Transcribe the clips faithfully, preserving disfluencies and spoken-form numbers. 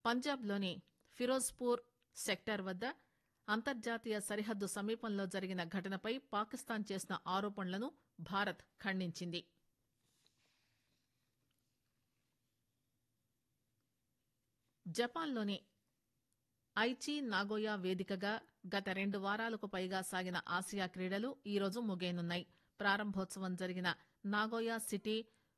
పంజాబ్లోని ఫిరోజ్పూర్ సెక్టార్ వద్ద అంతర్జాతీయ సరిహద్దు సమీపంలో జరిగిన ఘటనపై పాకిస్తాన్ చేసిన ఆరోపణలను భారత్ ఖండించింది. జపాన్లోని ఐచి నాగోయా వేదికగా గత రెండు వారాలకు పైగా సాగిన ఆసియా క్రీడలు ఈరోజు ముగియనున్నాయి. ప్రారంభోత్సవం జరిగిన Nagoya city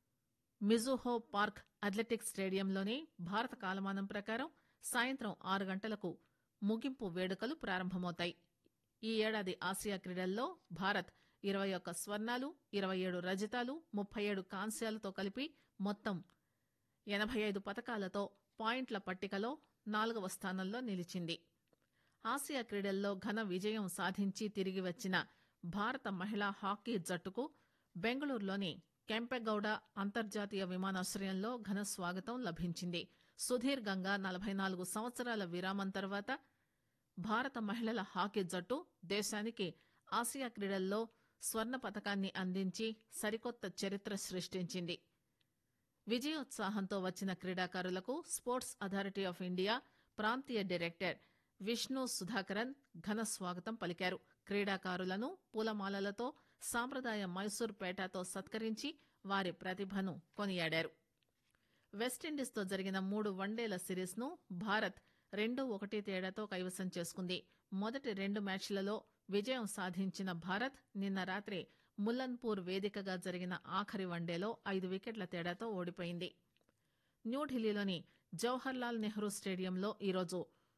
Mizuho park athletics స్టేడియంలోని భారత కాలమానం ప్రకారం సాయంత్రం ఆరు గంటలకు ముగింపు వేడుకలు ప్రారంభమవుతాయి. ఈ ఏడాది ఆసియా క్రీడల్లో భారత్ ఇరవై ఒక్క స్వర్ణాలు, ఇరవై ఏడు రజతాలు, ముప్పై ఏడు కాంస్యాలతో కలిపి మొత్తం ఎనభై ఐదు పతకాలతో పాయింట్ల పట్టికలో నాలుగవ స్థానంలో నిలిచింది. ఆసియా క్రీడల్లో ఘన విజయం సాధించి తిరిగి వచ్చిన భారత మహిళా హాకీ జట్టుకు బెంగళూరులోని కెంపెగౌడ అంతర్జాతీయ విమానాశ్రయంలో ఘన స్వాగతం లభించింది. సుదీర్ఘంగా నలభై నాలుగు సంవత్సరాల విరామం తర్వాత భారత మహిళల హాకీ జట్టు దేశానికి ఆసియా క్రీడల్లో స్వర్ణ పతకాన్ని అందించి సరికొత్త చరిత్ర సృష్టించింది. విజయోత్సాహంతో వచ్చిన క్రీడాకారులకు స్పోర్ట్స్ అథారిటీ ఆఫ్ ఇండియా ప్రాంతీయ డైరెక్టర్ విష్ణు సుధాకరన్ ఘన స్వాగతం పలికారు. క్రీడాకారులను పూలమాలలతో సాంప్రదాయ మైసూర్ పేటతో సత్కరించి వారి ప్రతిభను కొనియాడారు. వెస్టిండీస్తో జరిగిన మూడు వన్డేల సిరీస్ ను భారత్ రెండు ఒకటి తేడాతో కైవసం చేసుకుంది. మొదటి రెండు మ్యాచ్లలో విజయం సాధించిన భారత్ నిన్న రాత్రి ముల్లన్పూర్ వేదికగా జరిగిన ఆఖరి వన్డేలో ఐదు వికెట్ల తేడాతో ఓడిపోయింది. న్యూఢిల్లీలోని జవహర్లాల్ నెహ్రూ స్టేడియంలో ఈరోజు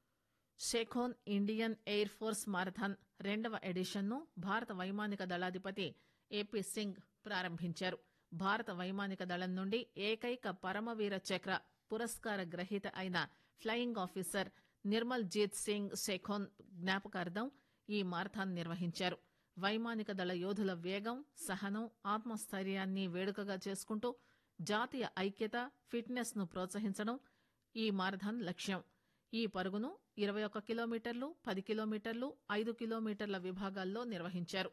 Sekhon Indian air force marathon రెండవ ఎడిషన్ను భారత వైమానిక దళాధిపతి ఏపీ సింగ్ ప్రారంభించారు. భారత వైమానిక దళం నుండి ఏకైక పరమవీర చక్ర పురస్కార గ్రహీత అయిన ఫ్లయింగ్ ఆఫీసర్ నిర్మల్ జీత్ సింగ్ షేఖోన్ జ్ఞాపకార్థం ఈ మారథాన్ నిర్వహించారు. వైమానిక దళ యోధుల వేగం, సహనం, ఆత్మస్థైర్యాన్ని వేడుకగా చేసుకుంటూ జాతీయ ఐక్యత, ఫిట్నెస్ ను ప్రోత్సహించడం ఈ మారథాన్ లక్ష్యం. ఈ పరుగును ఇరవై ఒక్క కిలోమీటర్లు, పది కిలోమీటర్లు, ఐదు కిలోమీటర్ల విభాగాల్లో నిర్వహించారు.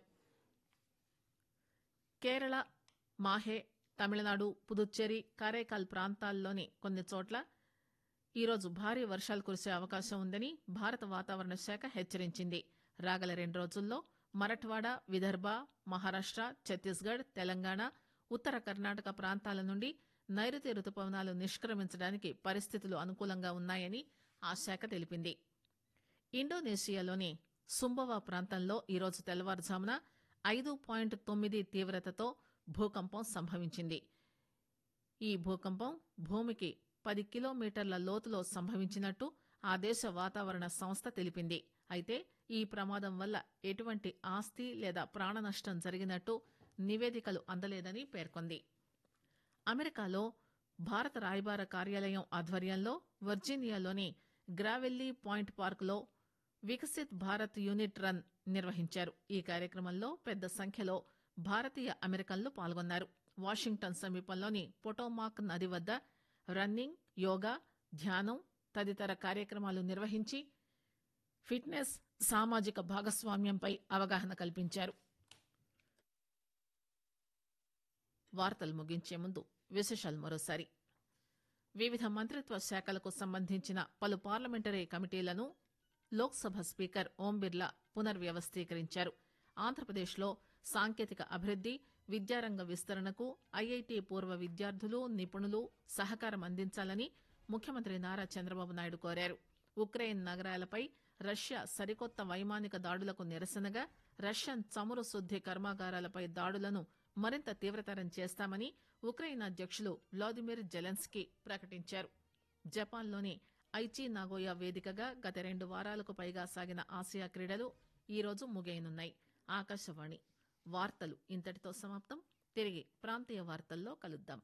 కేరళ, మాహే, తమిళనాడు, పుదుచ్చేరి, కారైకాల్ ప్రాంతాల్లోని కొన్ని చోట్ల ఈరోజు భారీ వర్షాలు కురిసే అవకాశం ఉందని భారత వాతావరణ శాఖ హెచ్చరించింది. రాగల రెండు రోజుల్లో మరఠ్వాడ, విదర్భ, మహారాష్ట్ర, ఛత్తీస్గఢ్, తెలంగాణ, ఉత్తర కర్ణాటక ప్రాంతాల నుండి నైరుతి రుతుపవనాలు నిష్క్రమించడానికి పరిస్థితులు అనుకూలంగా ఉన్నాయని ఆ శాఖ తెలిపింది. ఇండోనేషియాలోని సుంబవా ప్రాంతంలో ఈరోజు తెల్లవారుజామున ఐదు పాయింట్ తొమ్మిది తీవ్రతతో భూకంపం సంభవించింది. ఈ భూకంపం భూమికి పది కిలోమీటర్ల లోతులో సంభవించినట్టు ఆ దేశ వాతావరణ సంస్థ తెలిపింది. అయితే ఈ ప్రమాదం వల్ల ఎటువంటి ఆస్తి లేదా ప్రాణ నష్టం జరిగినట్టు నివేదికలు అందలేదని పేర్కొంది. అమెరికాలో భారత రాయబార కార్యాలయం ఆధ్వర్యంలో వర్జీనియాలోని గ్రావెల్లీ పాయింట్ పార్కులో వికసిత్ భారత్ యూనిట్ రన్ నిర్వహించారు. ఈ కార్యక్రమంలో పెద్ద సంఖ్యలో భారతీయ అమెరికన్లు పాల్గొన్నారు. వాషింగ్టన్ సమీపంలోని పొటోమాక్ నది వద్ద రన్నింగ్, యోగా, ధ్యానం తదితర కార్యక్రమాలు నిర్వహించి ఫిట్నెస్, సామాజిక భాగస్వామ్యంపై అవగాహన కల్పించారు. వార్తలు ముగించే ముందు విశేషాలు మరోసారి. వివిధ మంత్రిత్వ శాఖలకు సంబంధించిన పలు పార్లమెంటరీ కమిటీలను లోక్సభ స్పీకర్ ఓం బిర్లా పునర్వ్యవస్థీకరించారు. ఆంధ్రప్రదేశ్లో సాంకేతిక అభివృద్ది, విద్యారంగ విస్తరణకు ఐఐటి పూర్వ విద్యార్థులు, నిపుణులు సహకారం అందించాలని ముఖ్యమంత్రి నారా చంద్రబాబు నాయుడు కోరారు. ఉక్రెయిన్ నగరాలపై రష్యా సరికొత్త వైమానిక దాడులకు నిరసనగా రష్యన్ చమురు శుద్ది కర్మాగారాలపై దాడులను మరింత తీవ్రతరం చేస్తామని ఉక్రెయిన్ అధ్యక్షులు వ్లాదిమిర్ జెలెన్స్కీ ప్రకటించారు. జపాన్లోని ఐచి నాగోయా వేదికగా గత రెండు వారాలకు పైగా సాగిన ఆసియా క్రీడలు ఈరోజు ముగియనున్నాయి. ఆకాశవాణి వార్తలు ఇంతటితో సమాప్తం. తిరిగి ప్రాంతీయ వార్తల్లో కలుద్దాం.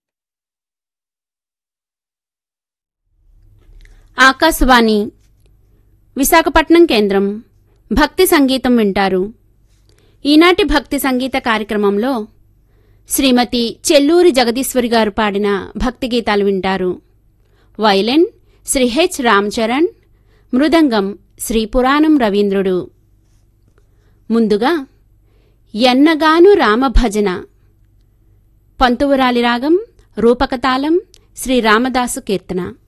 ఆకాశవాణి విశాఖపట్నం కేంద్రం భక్తి సంగీతం వింటారు. ఈనాటి భక్తి సంగీత కార్యక్రమంలో శ్రీమతి చెల్లూరి జగదీశ్వరి గారు పాడిన భక్తి గీతాలు వింటారు. వయలిన్ శ్రీ హెచ్ రామచరణ్, మృదంగం శ్రీ పురాణం రవీంద్రుడు. ముందుగా ఎన్నగాను రామభజన, పంతువురాలి రాగం, రూపకతాళం శ్రీ రామదాసు కీర్తన.